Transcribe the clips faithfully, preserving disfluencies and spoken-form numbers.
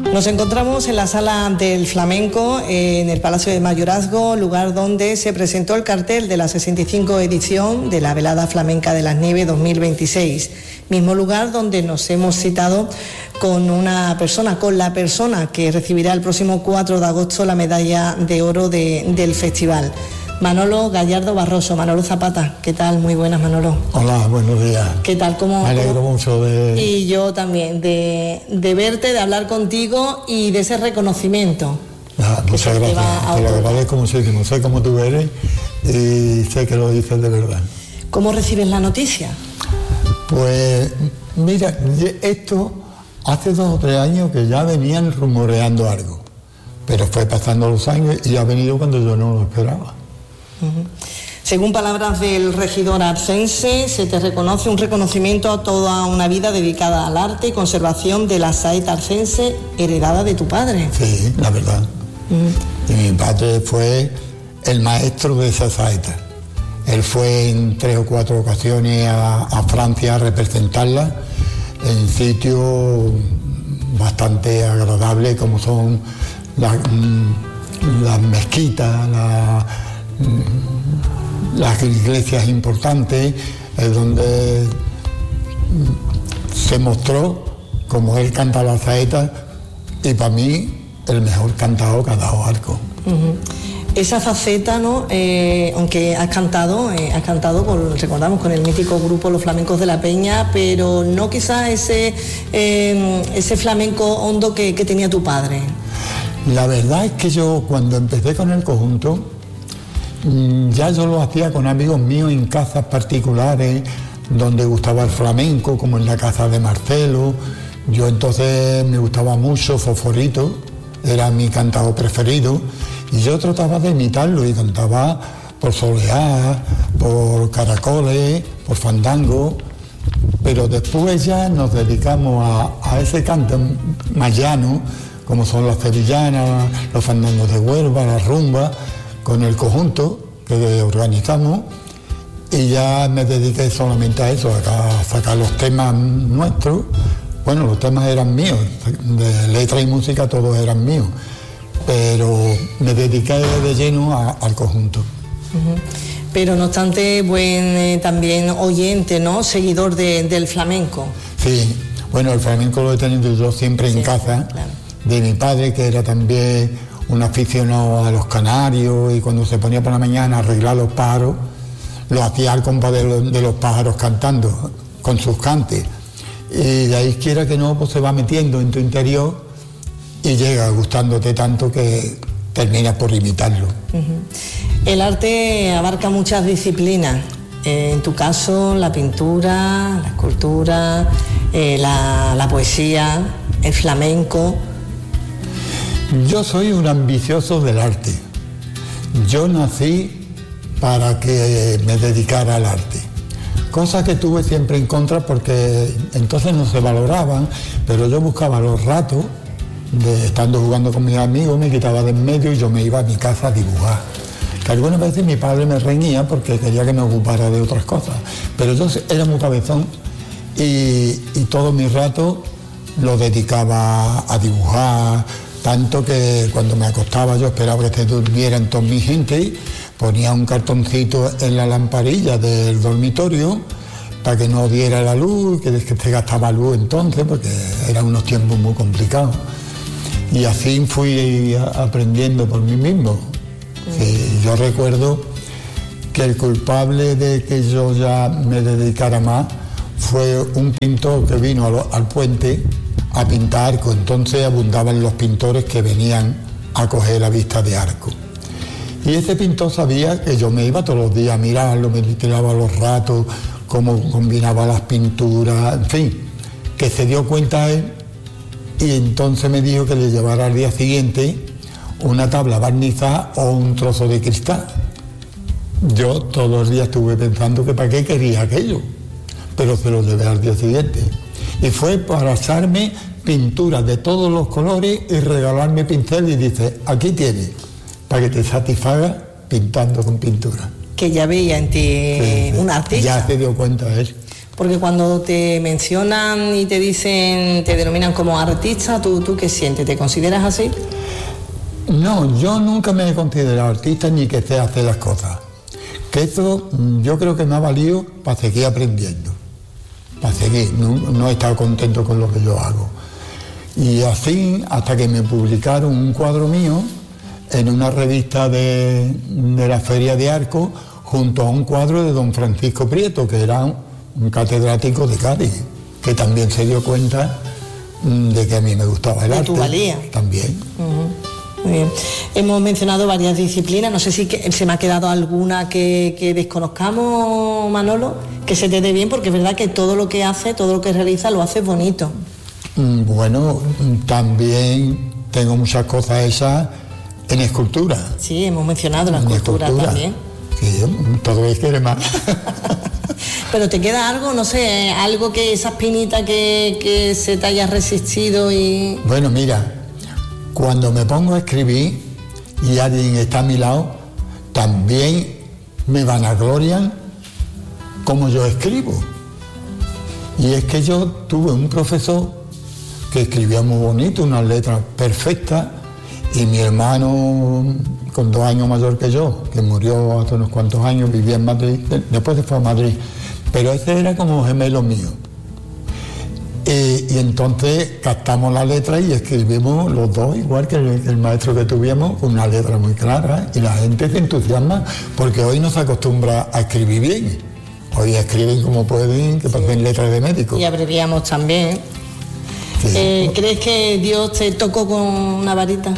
Nos encontramos en la Sala del Flamenco, en el Palacio de Mayorazgo, lugar donde se presentó el cartel de la sesenta y cinco edición de la Velada Flamenca de las Nieves dos mil veintiséis. Mismo lugar donde nos hemos citado con una persona, con la persona que recibirá el próximo cuatro de agosto la medalla de oro de, del festival. Manolo Gallardo Barroso, Manolo Zapata, ¿qué tal? Muy buenas, Manolo. Hola, buenos días. ¿Qué tal? ¿Cómo, Me alegro cómo? mucho de... Y yo también, de, de verte, de hablar contigo y de ese reconocimiento. Ah, muchas gracias, te lo agradezco muchísimo. Sé cómo tú eres y sé que lo dices de verdad. ¿Cómo recibes la noticia? Pues, mira, esto hace dos o tres años que ya venían rumoreando algo, pero fue pasando los años y ha venido cuando yo no lo esperaba. Uh-huh. Según palabras del regidor arcense, se te reconoce un reconocimiento a toda una vida dedicada al arte y conservación de la saeta arcense heredada de tu padre. Sí, la verdad. Uh-huh. Y mi padre fue el maestro de esa saeta. Él fue en tres o cuatro ocasiones a, a Francia a representarla en sitios bastante agradables como son las la mezquitas, la, las iglesias importantes, es donde se mostró como él canta la saeta y para mí el mejor cantado que ha dado Arco. Uh-huh. Esa faceta, ¿no? Eh, aunque has cantado, eh, has cantado con, recordamos, con el mítico grupo Los Flamencos de la Peña, pero no quizás ese, eh, ese flamenco hondo que, que tenía tu padre. La verdad es que yo cuando empecé con el conjunto, ya yo lo hacía con amigos míos en casas particulares donde gustaba el flamenco, como en la casa de Marcelo. Yo entonces me gustaba mucho Fosforito, era mi cantado preferido, y yo trataba de imitarlo y cantaba por soleá, por caracoles, por fandango, pero después ya nos dedicamos a, a ese canto más llano, como son las sevillanas, los fandangos de Huelva, la rumba, con el conjunto que organizamos, y ya me dediqué solamente a eso, a sacar los temas nuestros. Bueno, los temas eran míos, de letra y música todos eran míos, pero me dediqué de lleno a, al conjunto. Uh-huh. Pero no obstante, buen eh, también oyente, ¿no? Seguidor de, del flamenco. Sí, bueno, el flamenco lo he tenido yo siempre sí, en casa, claro. De mi padre, que era también un aficionado a los canarios, y cuando se ponía por la mañana a arreglar los pájaros, lo hacía al compás de, lo, de los pájaros cantando, con sus cantes. Y de ahí quiera que no, pues se va metiendo en tu interior y llega gustándote tanto que terminas por imitarlo. Uh-huh. El arte abarca muchas disciplinas, eh, en tu caso la pintura, la escultura, eh, la, la poesía, el flamenco. Yo soy un ambicioso del arte. Yo nací para que me dedicara al arte. Cosa que tuve siempre en contra porque entonces no se valoraban, pero yo buscaba los ratos de estando jugando con mis amigos, me quitaba de en medio y yo me iba a mi casa a dibujar. Que algunas veces mi padre me reñía porque quería que me ocupara de otras cosas, pero yo era muy cabezón y, y todo mi rato lo dedicaba a dibujar, tanto que cuando me acostaba yo esperaba que se durmieran toda mi gente, ponía un cartoncito en la lamparilla del dormitorio para que no diera la luz, que se gastaba luz entonces, porque eran unos tiempos muy complicados. Y así fui aprendiendo por mí mismo. Sí, yo recuerdo que el culpable de que yo ya me dedicara más fue un pintor que vino al, al puente a pintar Arco. Entonces abundaban los pintores que venían a coger la vista de Arco. Y ese pintor sabía que yo me iba todos los días a mirarlo, me tiraba los ratos, cómo combinaba las pinturas, en fin, que se dio cuenta él y entonces me dijo que le llevara al día siguiente una tabla barnizada o un trozo de cristal. Yo todos los días estuve pensando que para qué quería aquello, pero se lo llevé al día siguiente. Y fue para echarme pinturas de todos los colores y regalarme pincel y dice, aquí tienes, para que te satisfaga pintando con pintura. Que ya veía en ti sí, sí. un artista. Ya se dio cuenta él. Porque cuando te mencionan y te dicen, te denominan como artista, ¿tú, tú qué sientes? ¿Te consideras así? No, yo nunca me he considerado artista ni que sé hacer las cosas. Que eso yo creo que me ha valido para seguir aprendiendo, para seguir. No, no he estado contento con lo que yo hago. Y así hasta que me publicaron un cuadro mío en una revista de, de la Feria de Arco, junto a un cuadro de don Francisco Prieto, que era un, un catedrático de Cádiz, que también se dio cuenta de que a mí me gustaba el de arte. Tu valía. También. Uh-huh. Muy bien. Hemos mencionado varias disciplinas, no sé si que, se me ha quedado alguna que, que desconozcamos, Manolo, que se te dé bien, porque es verdad que todo lo que hace, todo lo que realiza, lo hace bonito. Bueno, también tengo muchas cosas hechas en escultura. Sí, hemos mencionado la escultura, escultura también. Sí, todo es que quiere más. Pero te queda algo, no sé, algo que esa espinita que, que se te haya resistido y... Bueno, mira, cuando me pongo a escribir y alguien está a mi lado, también me vanaglorian como yo escribo. Y es que yo tuve un profesor que escribía muy bonito, unas letras perfectas, y mi hermano, con dos años mayor que yo, que murió hace unos cuantos años, vivía en Madrid, después se fue a Madrid, pero ese era como gemelo mío. Y, y entonces captamos la letra y escribimos los dos, igual que el, el maestro que tuvimos, con una letra muy clara, y la gente se entusiasma, porque hoy no se acostumbra a escribir bien. Hoy escriben como pueden, que parecen letras de médico. Y abreviamos también. Sí. Eh, ¿Crees que Dios te tocó con una varita?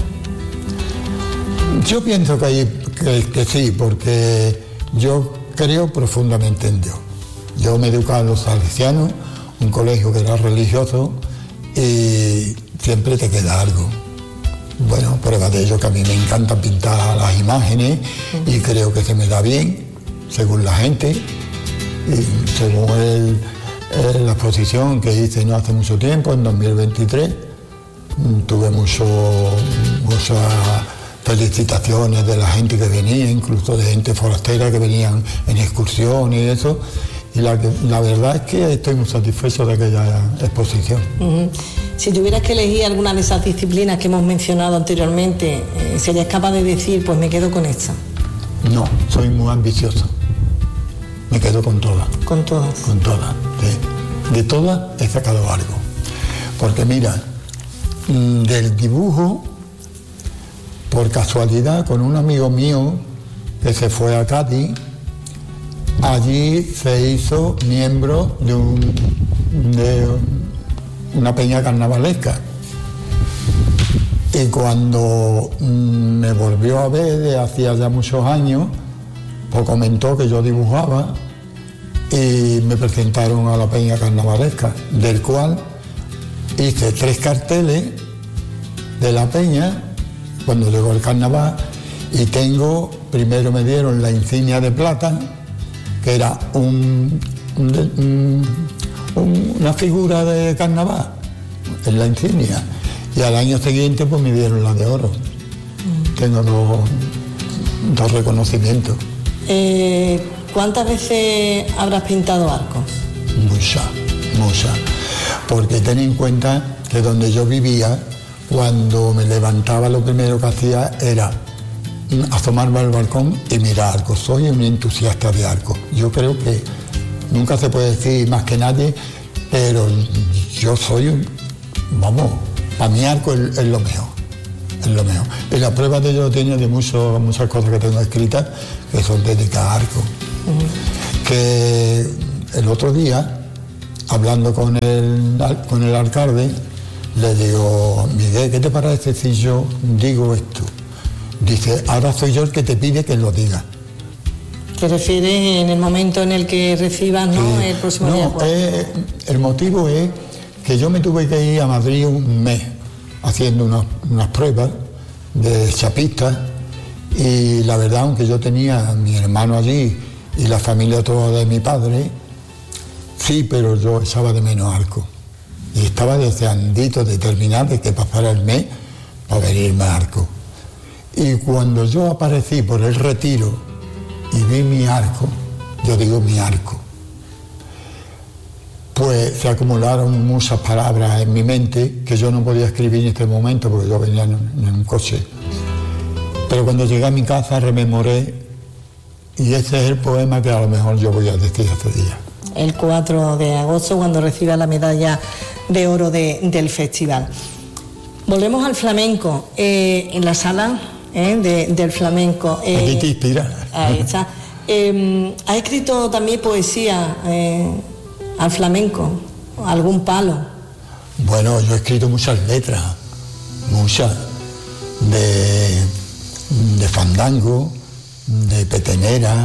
Yo pienso que, hay, que, que sí, porque yo creo profundamente en Dios. Yo me educaba en los salesianos, un colegio que era religioso, y siempre te queda algo. Bueno, prueba de ello que a mí me encanta pintar las imágenes y creo que se me da bien, según la gente, y según el, el, la exposición que hice no hace mucho tiempo, en dos mil veintitrés, tuve mucho, muchas felicitaciones de la gente que venía, incluso de gente forastera que venían en excursión y eso. Y la, la verdad es que estoy muy satisfecho de aquella exposición. Uh-huh. Si tuvieras que elegir alguna de esas disciplinas que hemos mencionado anteriormente, eh, ¿serías capaz de decir, pues me quedo con esta? No, soy muy ambicioso. Me quedo con todas. ¿Con todas? Con todas, sí. De todas he sacado algo. Porque mira, del dibujo, por casualidad, con un amigo mío que se fue a Cádiz, allí se hizo miembro de, un, de una peña carnavalesca. Y cuando me volvió a ver, de hacía ya muchos años, pues comentó que yo dibujaba y me presentaron a la peña carnavalesca, del cual hice tres carteles de la peña cuando llegó el carnaval, y tengo, primero me dieron la insignia de plata, que era un, un, un, una figura de carnaval en la insignia, y al año siguiente pues me dieron la de oro. Mm. Tengo dos, dos reconocimientos. Eh, ¿Cuántas veces habrás pintado arcos? Muchas, muchas, porque ten en cuenta que donde yo vivía, cuando me levantaba lo primero que hacía era asomarme al balcón y mirar arcos. Soy un entusiasta de arcos. Yo creo que nunca se puede decir más que nadie, pero yo soy un, vamos, para mí arco es, es lo mejor, es lo mejor. Y la prueba de ello tiene de mucho, muchas cosas que tengo escritas que son dedicadas a arcos. Uh-huh. Que el otro día, hablando con el, con el alcalde, le digo, Miguel, ¿qué te parece si yo digo esto? Dice, ahora soy yo el que te pide que lo diga. ¿Te refieres en el momento en el que recibas, no, sí, el próximo no, día? Eh, el motivo es que yo me tuve que ir a Madrid un mes haciendo unas, unas pruebas de chapistas, y la verdad, aunque yo tenía a mi hermano allí y la familia toda de mi padre, sí, pero yo echaba de menos arco. Y estaba deseandito de terminar, de que pasara el mes para venirme a arco. Y cuando yo aparecí por el Retiro y vi mi arco, yo digo mi arco, pues se acumularon muchas palabras en mi mente que yo no podía escribir en este momento porque yo venía en un, en un coche. Pero cuando llegué a mi casa rememoré, y ese es el poema que a lo mejor yo voy a decir este día. El cuatro de agosto, cuando reciba la medalla de oro de, del festival. Volvemos al flamenco. Eh, en la sala eh, de, del flamenco. Eh, Aquí te inspira. Ahí está. Eh, ¿Ha escrito también poesía eh, al flamenco? ¿Algún palo? Bueno, yo he escrito muchas letras, muchas, de, de fandango, de petenera,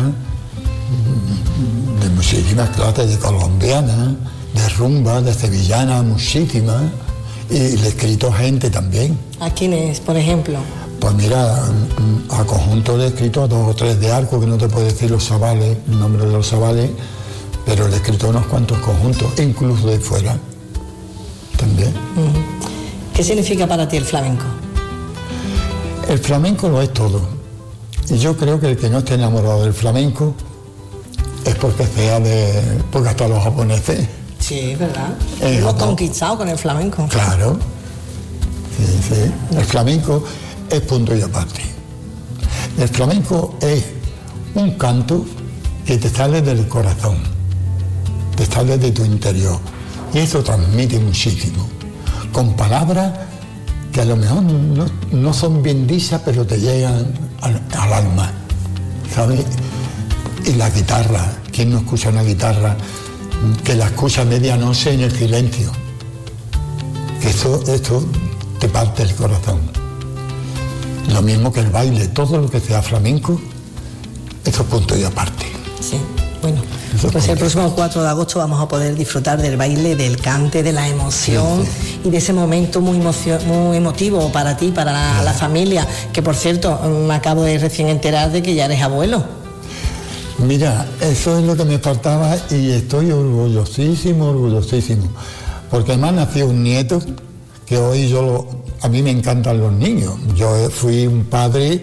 de muchísimas clases, de colombiana, de rumba, de sevillana, muchísimas, y le he escrito a gente también. ¿A quiénes, por ejemplo? Pues mira, a conjunto le he escrito a dos o tres de arco, que no te puedo decir los sabales, el nombre de los sabales, pero le he escrito a unos cuantos conjuntos, incluso de fuera, también. Uh-huh. ¿Qué significa para ti el flamenco? El flamenco lo es todo. Y yo creo que el que no esté enamorado del flamenco es porque sea de... porque hasta los japoneses. Sí, es verdad. Eh, Hemos Japón. conquistado con el flamenco. Claro. Sí, sí. El flamenco es punto y aparte. El flamenco es un canto que te sale del corazón, te sale de tu interior. Y eso transmite muchísimo. Con palabras que a lo mejor no, no son bien dichas, pero te llegan al, al alma, ¿sabes? Y la guitarra, ¿quién no escucha una guitarra que la escucha a medianoche en el silencio? Que eso, eso te parte el corazón. Lo mismo que el baile, todo lo que sea flamenco, eso es punto y aparte. Sí, bueno, pues el próximo cuatro de agosto vamos a poder disfrutar del baile, del cante, de la emoción, sí, sí. Y de ese momento muy, emocio- muy emotivo para ti, para la, la familia, que por cierto, me acabo de recién enterar de que ya eres abuelo. Mira, eso es lo que me faltaba y estoy orgullosísimo, orgullosísimo, porque además nació un nieto que hoy yo lo, a mí me encantan los niños. Yo fui un padre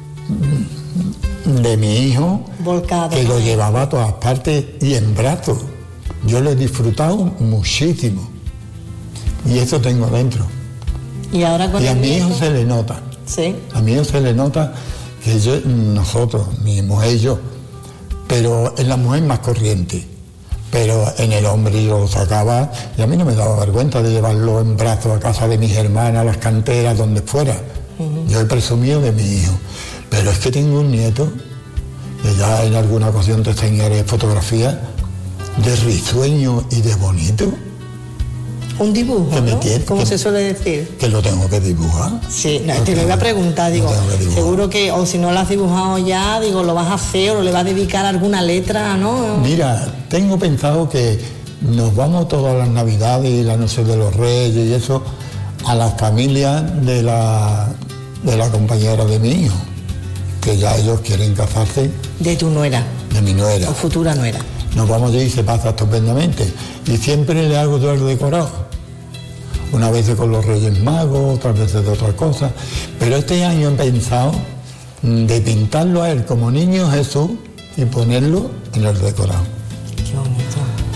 de mi hijo Volcado, que lo llevaba a todas partes y en brazos. Yo lo he disfrutado muchísimo y eso tengo dentro. Y ahora con y a mi hijo hijo se le nota. Sí. A mi hijo se le nota que yo, nosotros, mi mujer y yo, pero en la mujer más corriente, pero en el hombre yo lo sacaba y a mí no me daba vergüenza de llevarlo en brazos a casa de mis hermanas, a las canteras, donde fuera. Uh-huh. Yo he presumido de mi hijo, pero es que tengo un nieto, que ya en alguna ocasión te enseñaré fotografías, de risueño y de bonito. Un dibujo, que me ¿no? tiene, Como que, se suele decir. Que lo tengo que dibujar. Sí, no, te lo iba a preguntar, digo, seguro que, o si no lo has dibujado ya, digo, lo vas a hacer o le vas a dedicar alguna letra, ¿no? Mira, tengo pensado que nos vamos todas las navidades y la noche de los reyes y eso a las familias de la, de la compañera de mi hijo, que ya ellos quieren casarse. De tu nuera. De mi nuera. O futura nuera. Nos vamos allí y se pasa estupendamente. Y siempre le hago yo el decorado. Una vez con los Reyes Magos, otras veces de otra cosa. Pero este año he pensado de pintarlo a él como niño Jesús y ponerlo en el decorado. Qué bonito.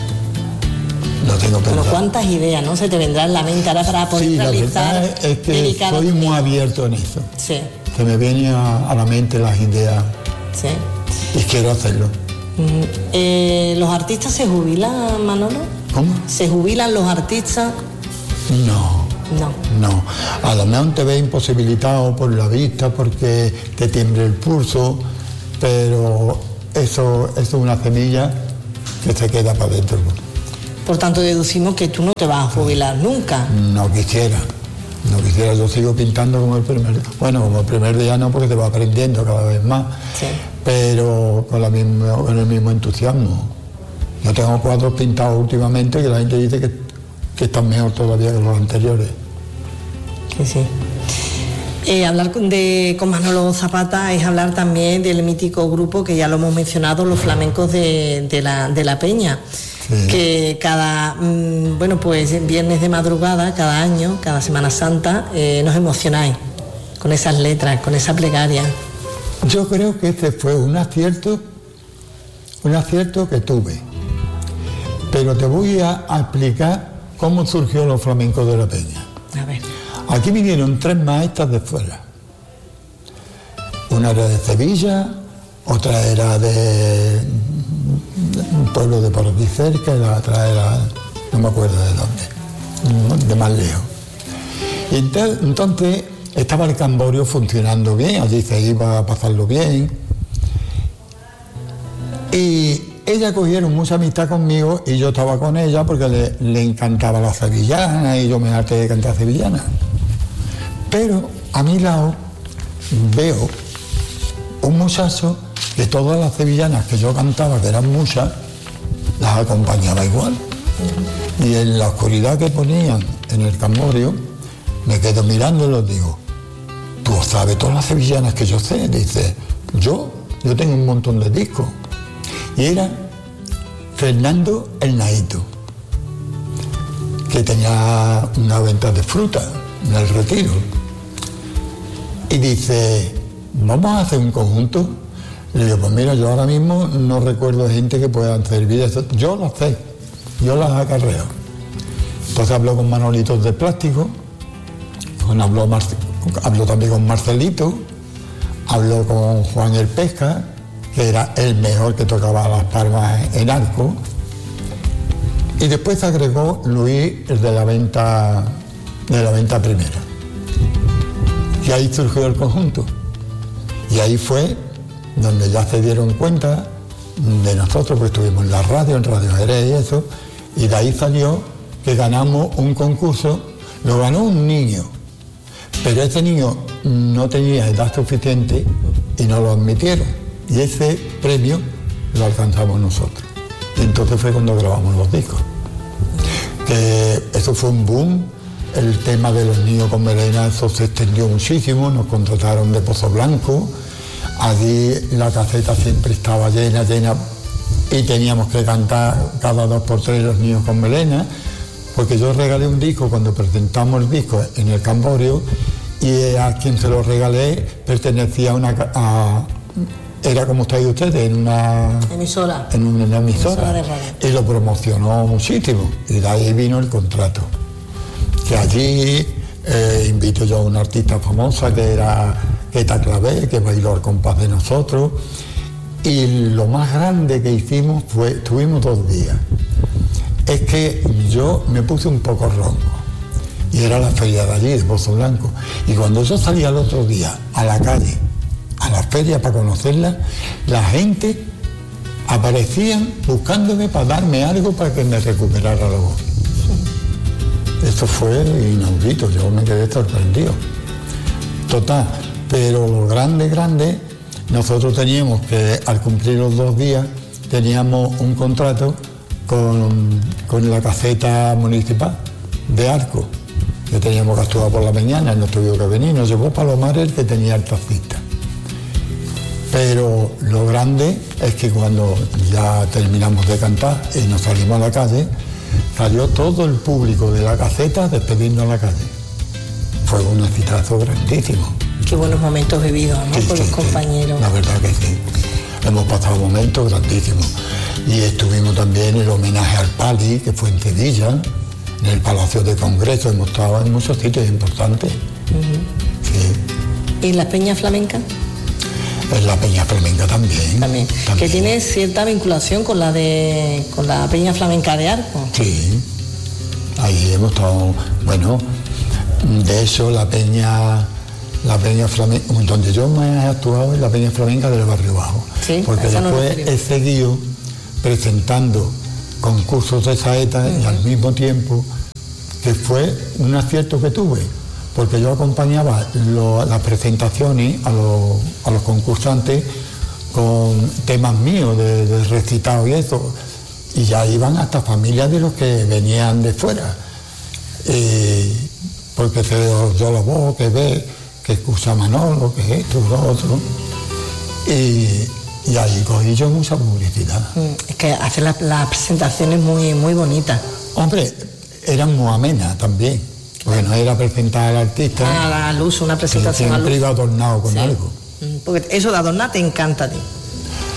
Lo tengo pensado. Pero cuántas ideas, ¿no? Se te vendrán en la mente ahora para poder sí, realizar. La verdad es que soy muy abierto en eso. Sí. Se me vienen a, a la mente las ideas. Sí. Y quiero hacerlo. Mm, eh, ¿Los artistas se jubilan, Manolo? ¿Cómo? ¿Se jubilan los artistas? No. No. No. A lo mejor te ves imposibilitado por la vista, porque te tiembla el pulso, pero eso, eso es una semilla que se queda para dentro. Por tanto, deducimos que tú no te vas a jubilar nunca. No quisiera. No quisiera. Yo sigo pintando como el primer día. Bueno, como el primer día no, porque te va aprendiendo cada vez más. Sí. Pero con, la misma, con el mismo entusiasmo. Yo tengo cuadros pintados últimamente que la gente dice que que están mejor todavía que los anteriores. Sí, sí. Eh, hablar con, de, con Manolo Zapata es hablar también del mítico grupo que ya lo hemos mencionado, los flamencos de, de, la, de la Peña, sí. Que cada, mmm, bueno, pues viernes de madrugada, cada año, cada Semana Santa, eh, nos emocionáis con esas letras, con esa plegaria. Yo creo que este fue un acierto, un acierto que tuve. Pero te voy a, a explicar cómo surgió los flamencos de la Peña. A ver. Aquí vinieron tres maestras de fuera. Una era de Sevilla, otra era de un pueblo de por aquí cerca, y la otra era, no me acuerdo de dónde, de más lejos. Y entonces estaba el Camborio funcionando bien, allí se iba a pasarlo bien. Y ellas cogieron mucha amistad conmigo y yo estaba con ella porque le, le encantaba la sevillana y yo me harté de cantar sevillana. Pero a mi lado veo un muchacho que todas las sevillanas que yo cantaba, que eran muchas, las acompañaba igual. Y en la oscuridad que ponían en el Camborio, me quedo mirando y los digo, tú sabes todas las sevillanas que yo sé. Dice, yo, yo tengo un montón de discos. Y era Fernando el Naito, que tenía una venta de fruta en el Retiro. Y dice, vamos a hacer un conjunto. Le digo, pues mira, yo ahora mismo no recuerdo gente que puedan servir eso. Yo las sé, yo las acarreo. Entonces habló con Manolitos de Plástico, con, habló, habló también con Marcelito, habló con Juan el Pesca, que era el mejor que tocaba las palmas en arco. Y después agregó Luis, el de la venta, de la venta primera. Y ahí surgió el conjunto. Y ahí fue donde ya se dieron cuenta de nosotros, pues estuvimos en la radio, en Radio Jerez y eso, y de ahí salió que ganamos un concurso, lo ganó un niño, pero ese niño no tenía edad suficiente y no lo admitieron, y ese premio lo alcanzamos nosotros. Y entonces fue cuando grabamos los discos. Que eso fue un boom, el tema de los niños con melena, eso se extendió muchísimo, nos contrataron de Pozo Blanco. Allí la caseta siempre estaba llena, llena, y teníamos que cantar cada dos por tres los niños con melena, porque yo regalé un disco cuando presentamos el disco en el Camborio, y a quien se lo regalé pertenecía a una... A, era como estáis ustedes, en una emisora, en una emisora, emisora de radio. Y lo promocionó muchísimo, y de ahí vino el contrato. Que allí eh, invito yo a una artista famosa que era Eta Clavé, que bailó al compás de nosotros, y lo más grande que hicimos fue, estuvimos dos días, es que yo me puse un poco ronco, y era la feria de allí, de Pozo Blanco, y cuando yo salía el otro día a la calle, a la feria para conocerla, la gente aparecían buscándome para darme algo para que me recuperara la voz. Esto fue inaudito, yo me quedé sorprendido. Total, pero lo grande, grande, nosotros teníamos que, al cumplir los dos días, teníamos un contrato con, con la caseta municipal de Arco, que teníamos que actuar por la mañana, él no tuvo que venir, nos llevó Palomares, el que tenía el taxista. Pero lo grande es que cuando ya terminamos de cantar y nos salimos a la calle, salió todo el público de la caseta despedirnos a la calle. Fue un exitazo grandísimo. Qué buenos momentos vividos, ¿no? Sí, Con sí, los compañeros. Sí, la verdad que sí. Hemos pasado momentos grandísimos. Y estuvimos también en el homenaje al Pali, que fue en Sevilla, en el Palacio de Congreso. Hemos estado en muchos sitios importantes. Uh-huh. Sí. ¿Y las peñas flamencas? En la Peña Flamenca también, también. también. Que tiene cierta vinculación con la de con la Peña Flamenca de Arco. Sí, ahí hemos estado, bueno, de eso la Peña, la Peña Flamenca, donde yo me he actuado en la Peña Flamenca del Barrio Bajo. Sí, porque después he seguido presentando concursos de saeta uh-huh. y al mismo tiempo que fue un acierto que tuve. Porque yo acompañaba lo, las presentaciones a, lo, a los concursantes con temas míos de, de recitado y eso, y ya iban hasta familias de los que venían de fuera, eh, porque se oyó la voz, que ve, que escucha Manolo, que esto, lo otro, y, y ahí cogí yo mucha publicidad. Es que hace las la presentaciones muy, muy bonitas. Hombre, eran muy amenas también. Bueno, era presentar al artista. Ah, al uso, una presentación al uso. Siempre iba adornado con sí. algo. Porque eso de adornar te encanta a ti.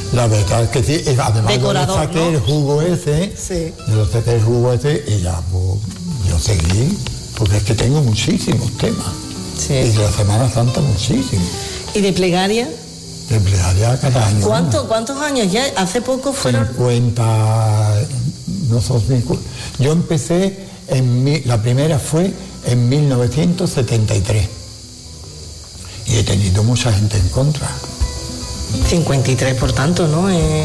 La verdad es que sí, además Decorador, yo le saqué ¿no? el jugo ese, sí. yo le saqué el jugo ese y ya pues, yo seguí, porque es que tengo muchísimos temas. Sí. Y de la Semana Santa muchísimos. ¿Y de plegaria? De plegaria cada año. ¿Cuánto, ¿Cuántos años ya? Hace poco fueron... cincuenta, no son cincuenta. Yo empecé, en mi, la primera fue en mil novecientos setenta y tres. Y he tenido mucha gente en contra. cincuenta y tres, por tanto, ¿no? Eh...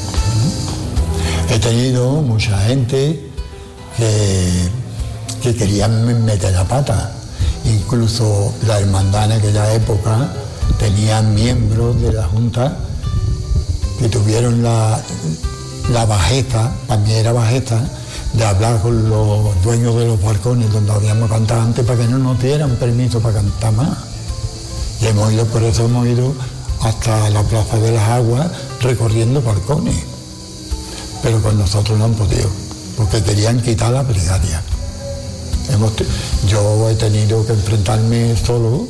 He tenido mucha gente que, que querían meter la pata. Incluso la hermandad en aquella época tenía miembros de la Junta que tuvieron la, la bajeza, para mí era bajeza, de hablar con los dueños de los balcones donde habíamos cantado antes para que no nos dieran permiso para cantar más. Y hemos ido, por eso hemos ido hasta la Plaza de las Aguas recorriendo balcones. Pero con nosotros no han podido, porque querían quitar la plegaria. Hemos, yo he tenido que enfrentarme solo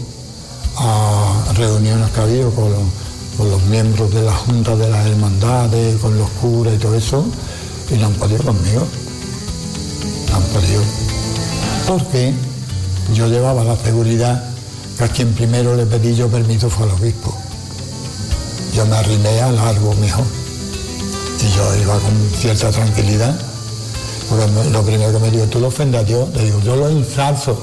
a reuniones que ha habido con los, con los miembros de la Junta de las Hermandades, con los curas y todo eso, y no han podido conmigo. No han podido. Porque yo llevaba la seguridad que a quien primero le pedí yo permiso fue al obispo. Yo me arrimé al árbol mejor. Y yo iba con cierta tranquilidad. Porque lo primero que me dijo, tú lo ofendes a Dios, le digo, yo lo ensalzo.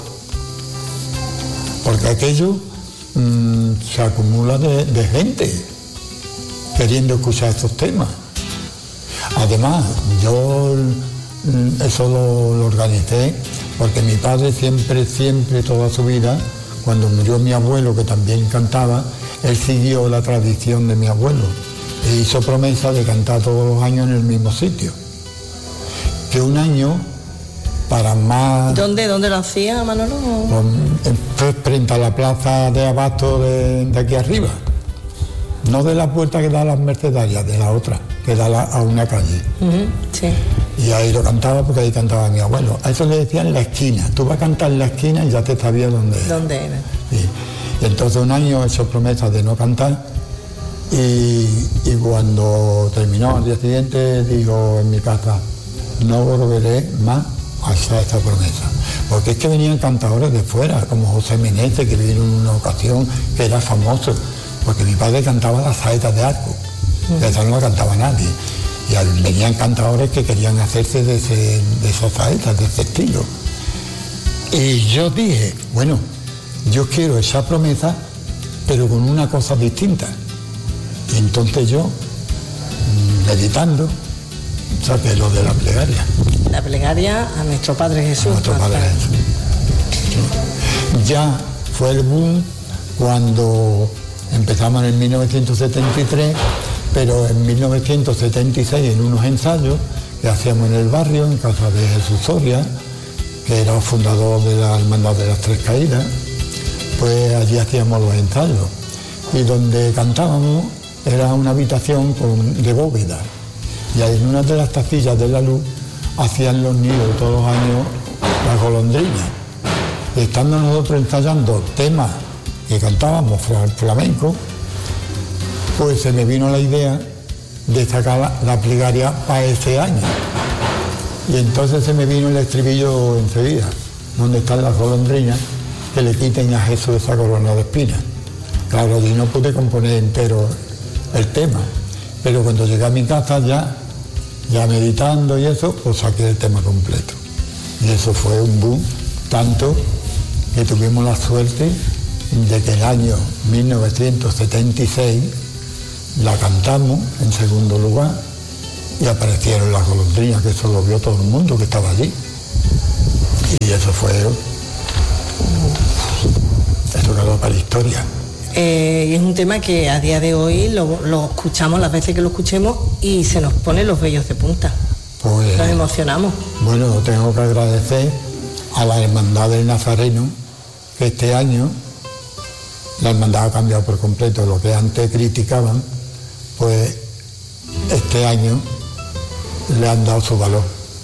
Porque aquello mmm, se acumula de, de gente queriendo escuchar estos temas. Además, yo mmm, eso lo, lo organicé porque mi padre siempre, siempre, toda su vida, cuando murió mi abuelo, que también cantaba, él siguió la tradición de mi abuelo e hizo promesa de cantar todos los años en el mismo sitio. Que un año, para más... ¿Dónde, dónde lo hacía, Manolo? Pues, frente a la plaza de abasto de, de aquí arriba. No de la puerta que da a las Mercedarias, de la otra, que da la, a una calle. Uh-huh, sí. Y ahí lo cantaba porque ahí cantaba mi abuelo. A eso le decían la esquina. Tú vas a cantar en la esquina y ya te sabías dónde era. ¿Dónde era? Sí. Y entonces un año he hecho promesas de no cantar. Y, y cuando terminó al día siguiente, digo en mi casa, no volveré más a hacer esta promesa. Porque es que venían cantadores de fuera, como José Menéndez, que vino en una ocasión, que era famoso, porque mi padre cantaba las saetas de arco, uh-huh. Esa no la cantaba nadie. Y venían cantadores que querían hacerse de, ese, de esas saetas, de ese estilo. Y yo dije, bueno, yo quiero esa promesa, pero con una cosa distinta. Y entonces yo, meditando, saqué lo de la plegaria. La plegaria a nuestro Padre Jesús. A nuestro Padre Jesús. Ya fue el boom cuando empezamos en mil novecientos setenta y tres, pero en mil novecientos setenta y seis en unos ensayos que hacíamos en el barrio, en casa de Jesús Soria, que era el fundador de la Hermandad de las Tres Caídas, pues allí hacíamos los ensayos. Y donde cantábamos era una habitación con, de bóveda. Y en una de las tacillas de la luz hacían los nidos todos los años las golondrinas. Y estando nosotros ensayando temas que cantábamos flamenco, pues se me vino la idea de sacar la, la plegaria para ese año. Y entonces se me vino el estribillo enseguida, donde están las golondrinas, que le quiten a Jesús esa corona de espinas. Claro, y no pude componer entero el tema, pero cuando llegué a mi casa ya, ya meditando y eso, pues saqué el tema completo. Y eso fue un boom, tanto que tuvimos la suerte de que el año mil novecientos setenta y seis la cantamos en segundo lugar y aparecieron las golondrinas, que eso lo vio todo el mundo que estaba allí. Y eso fue, eso quedó para la historia. Eh, y es un tema que a día de hoy lo, lo escuchamos las veces que lo escuchemos y se nos ponen los vellos de punta. Pues, nos emocionamos. Bueno, tengo que agradecer a la Hermandad del Nazareno, que este año la hermandad ha cambiado por completo. Lo que antes criticaban, pues este año le han dado su valor.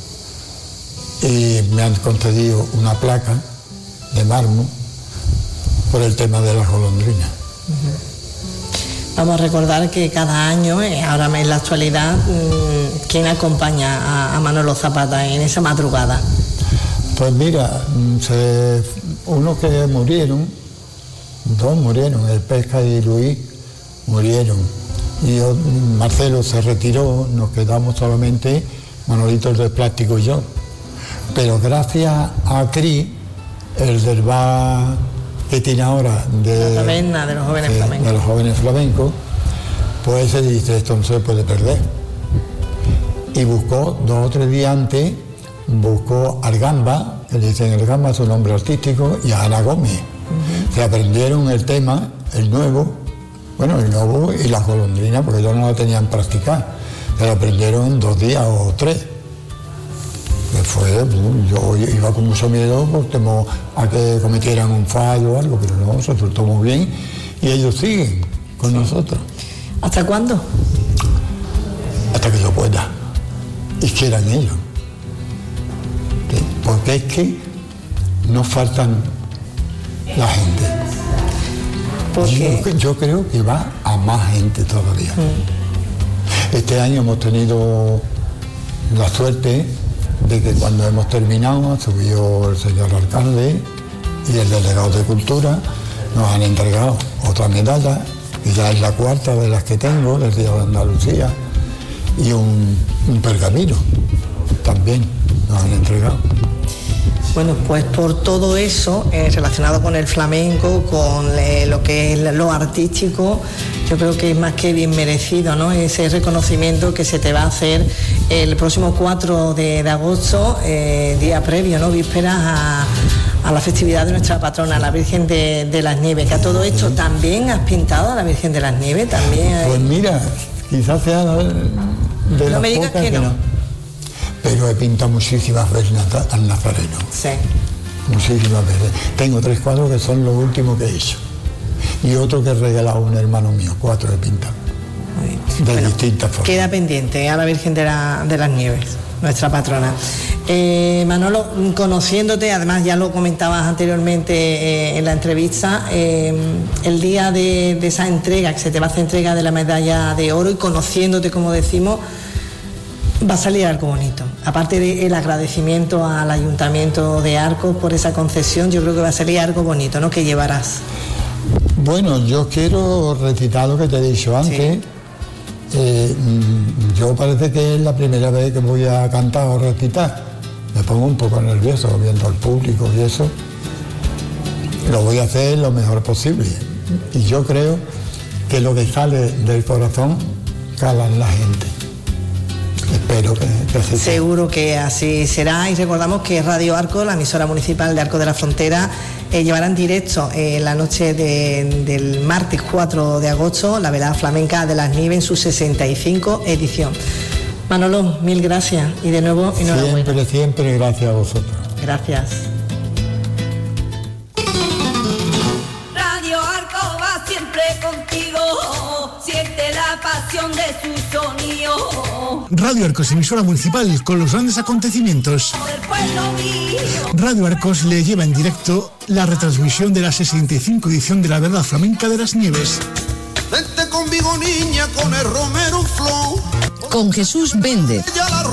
Y me han concedido una placa de mármol por el tema de las golondrinas. Uh-huh. Vamos a recordar que cada año, eh, ahora en la actualidad, mmm, ¿quién acompaña a, a Manolo Zapata en esa madrugada? Pues mira, se, unos que murieron, dos murieron, el Pesca y Luis murieron. Y yo, Marcelo se retiró, nos quedamos solamente Manolito el de Plástico y yo. Pero gracias a Cris, el del bar que tiene ahora de la taberna de los jóvenes de, flamencos, de los jóvenes flamencos, pues se dice, esto no se puede perder. Y buscó, dos o tres días antes, buscó al Gamba, que le dicen el Gamba, su nombre artístico, y a Ana Gómez. Uh-huh. Se aprendieron el tema, el nuevo, bueno, el nuevo y las golondrinas, porque ellos no lo tenían practicado. Se lo aprendieron en dos días o tres. Que fue, yo iba con mucho miedo por temor a que cometieran un fallo o algo, pero no, se resultó muy bien y ellos siguen con sí. nosotros. ¿Hasta cuándo? Hasta que yo pueda y quieran ellos. ¿Sí? Porque es que no faltan la gente. ¿Por qué? Yo, yo creo que va a más gente todavía. Mm. Este año hemos tenido la suerte de que cuando hemos terminado subió el señor alcalde y el delegado de Cultura, nos han entregado otra medalla, que ya es la cuarta de las que tengo del Día de Andalucía, y un, un pergamino también nos han entregado. Bueno, pues por todo eso, eh, relacionado con el flamenco, con eh, lo que es lo artístico, yo creo que es más que bien merecido, ¿no? Ese reconocimiento que se te va a hacer el próximo cuatro de, de agosto, eh, día previo, ¿no? Vísperas a, a la festividad de nuestra patrona, la Virgen de, de las Nieves. Que a todo esto también has pintado a la Virgen de las Nieves, también. Hay... Pues mira, quizás sea de no las me digas pocas que no. que no. Pero he pintado muchísimas veces al Nazareno. Sí. Muchísimas veces. Tengo tres cuadros que son los últimos que he hecho. Y otro que he regalado a un hermano mío. Cuatro he pintado. De bueno, distintas formas. Queda pendiente a la Virgen de, la, de las Nieves, nuestra patrona. Eh, Manolo, conociéndote, además ya lo comentabas anteriormente eh, en la entrevista, eh, el día de, de esa entrega, que se te va a hacer entrega de la medalla de oro, y conociéndote, como decimos, va a salir algo bonito. Aparte del agradecimiento al Ayuntamiento de Arcos por esa concesión, yo creo que va a salir algo bonito, ¿no?, que llevarás. Bueno, yo quiero recitar lo que te he dicho antes. Sí. Eh, yo parece que es la primera vez que voy a cantar o recitar. Me pongo un poco nervioso viendo al público y eso. Lo voy a hacer lo mejor posible. Y yo creo que lo que sale del corazón cala en la gente. Espero que, que así sea. Seguro que así será, y recordamos que Radio Arcos, la emisora municipal de Arcos de la Frontera, eh, llevará en directo eh, la noche de, del martes cuatro de agosto la velada flamenca de las Nieves en su sesenta y cinco edición. Manolo, mil gracias y de nuevo enhorabuena. Siempre, siempre gracias a vosotros. Gracias. Radio Arcos va siempre contigo, siente la pasión de su sonido. Radio Arcos, emisora municipal con los grandes acontecimientos. Radio Arcos le lleva en directo la retransmisión de la sesenta y cinco edición de la Velada Flamenca de las Nieves. Vente conmigo, niña, con el Romero Flow. Con Jesús Méndez.